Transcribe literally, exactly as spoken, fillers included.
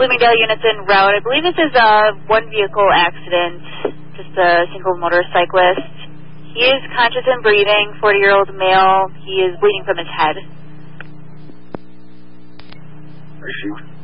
Bloomingdale units en route. I believe this is a one vehicle accident, just a single motorcyclist. He is conscious and breathing, forty-year-old male. He is bleeding from his head. Receive.